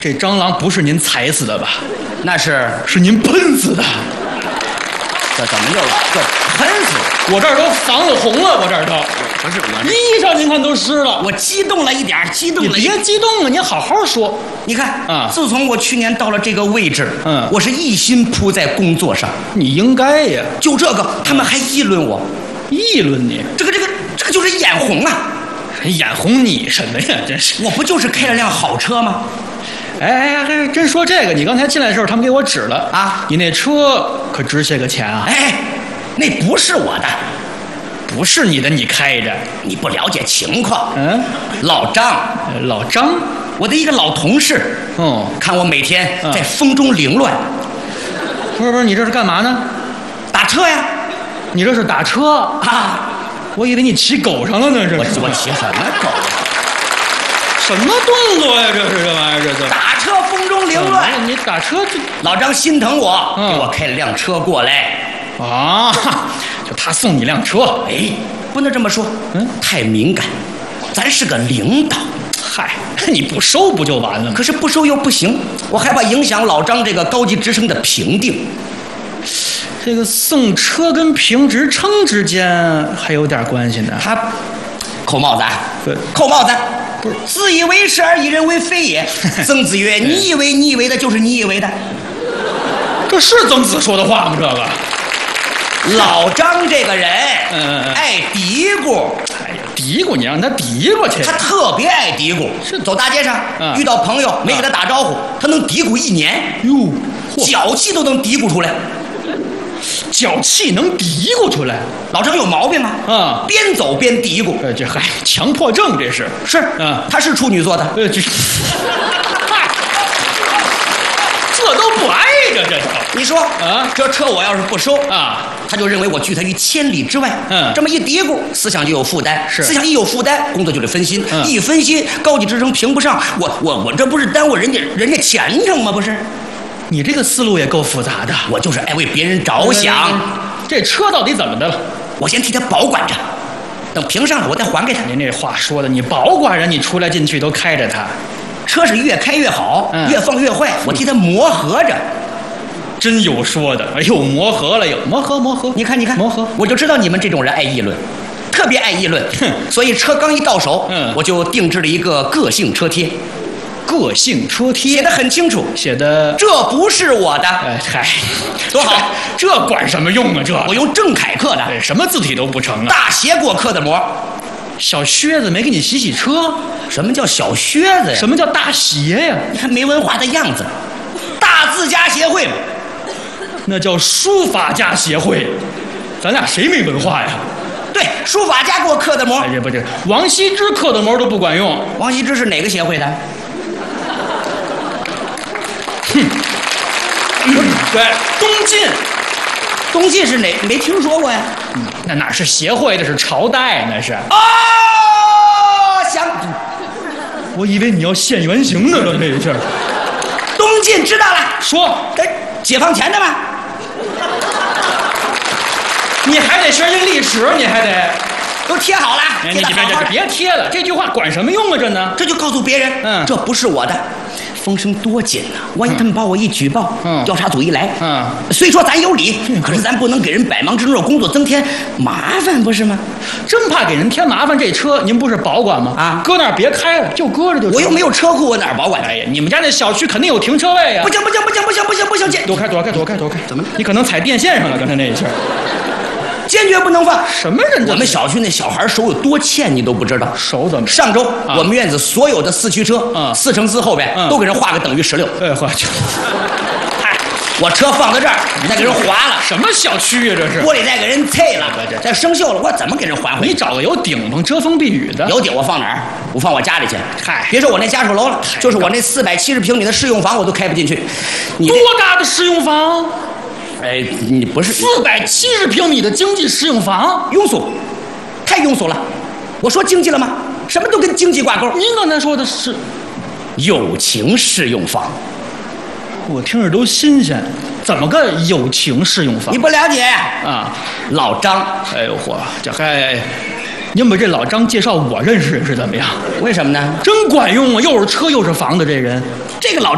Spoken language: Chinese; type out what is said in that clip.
这蟑螂不是您踩死的吧？ 那是您喷死的。 这怎么就喷死？ 我这儿都房子红了，我这儿都不是我衣裳您看都湿了。 我激动了一点，激动了一点。 你别激动啊，你好好说。 你看啊， 自从我去年到了这个位置， 嗯， 我是一心扑在工作上。 你应该呀。 就这个，他们还议论我， 议论你， 这个就是眼红啊！ 眼红你什么呀？真是， 我不就是开了辆好车吗？ 哎，真说这个，你刚才进来的时候，他们给我指了啊， 你那车可值些个钱啊！ 哎，那不是我的， 不是你的，你开着， 你不了解情况。 嗯， 老张，我的一个老同事，看我每天在风中凌乱。 不是，你这是干嘛呢？ 打车呀！ 你这是打车啊？ 我以为你骑狗上了呢，这我骑什么狗？ 什么动作呀？这是这玩意儿，这打车风中凌乱。 你打车这老张心疼我，给我开了辆车过来。 啊，就他送你辆车。 哎，不能这么说，太敏感。咱是个领导。 嗨，你不收不就完了吗？ 可是不收又不行，我害怕影响老张这个高级职称的评定。 这个送车跟评职称之间还有点关系呢。 他扣帽子啊， 对， 扣帽子。不是，自以为是而以人为非也。曾子曰：“你以为的，就是你以为的。” 这是曾子说的话吗？这个老张这个人，爱嘀咕。 哎呀，嘀咕你让他嘀咕去。 他特别爱嘀咕，是走大街上遇到朋友没给他打招呼，他能嘀咕1年。 哟， 脚气都能嘀咕出来。 脚气能嘀咕出来？ 老张有毛病啊！ 啊， 边走边嘀咕。 这还强迫症，这是他是处女座的。 这都不挨着，这都。 你说啊，这车我要是不收啊， 他就认为我拒他于千里之外。这么一嘀咕，思想就有负担。思想一有负担，工作就得分心。一分心，高级职称评不上。我这不是耽误人家前程吗？不是。 你这个思路也够复杂的。 我就是爱为别人着想。 这车到底怎么的了？ 我先替他保管着，等评上了我再还给他。 您这话说的，你保管着，你出来进去都开着它， 车是越开越好，越放越坏，我替他磨合着。 真有说的。哎呦，磨合了又磨合。 你看， 磨合， 我就知道你们这种人爱议论，特别爱议论。所以车刚一到手，我就定制了一个个性车贴。 个性车贴写得很清楚， 写的这不是我的。 嗨， 多好， 这管什么用啊？这我用正楷刻的， 什么字体都不成啊。 大鞋给我刻的膜。 小靴子没给你洗车？ 什么叫小靴子呀？ 什么叫大鞋呀？ 你看没文化的样子。大字家协会嘛， 那叫书法家协会。咱俩谁没文化呀？ 对，书法家给我刻的膜。 不是，王羲之刻的膜都不管用。 王羲之是哪个协会的？ 对，东晋是哪？没听说过呀。 那哪是协会，这是朝代，那是。我以为你要现原形呢，这一下。 东晋知道了， 说解放前的吗？ 你还得学这历史，你还得都贴好了。 你别贴了，这句话管什么用啊？ 这就告诉别人，这不是我的。风声多紧呐！万一他们把我一举报，调查组一来，虽说咱有理，可是咱不能给人百忙之中的工作增添麻烦，不是吗？ 真怕给人添麻烦。这车您不是保管吗？啊，搁那儿别开了，就搁着就。 我又没有车库，我哪儿保管？ 哎呀，你们家那小区肯定有停车位呀！ 不行！ 躲开！怎么？你可能踩电线上了，刚才那一下。 坚决不能放！ 什么人？ 我们小区那小孩手有多欠，你都不知道。 手怎么？ 上周我们院子所有的四驱车，4乘4后边都给人画个等于16。 哎呵， 我车放在这儿，你再给人划了。 什么小区呀？这是玻璃再给人碎了，再生锈了，我怎么给人还回去？ 你找个有顶棚遮风避雨的。 有顶我放哪儿？我放我家里去。 嗨， 别说我那家属楼了，就是我那470平米的试用房，我都开不进去。 多大的试用房？ 哎，你不是 470平米的经济适用房， 庸俗，太庸俗了。我说经济了吗？什么都跟经济挂钩。 您刚才说的是友情试用房， 我听着都新鲜。怎么个友情试用房？ 你不了解啊？ 老张， 哎呦嚯，这还您把这老张介绍我认识怎么样？ 为什么呢？ 真管用啊，又是车又是房的这人。 这个老张。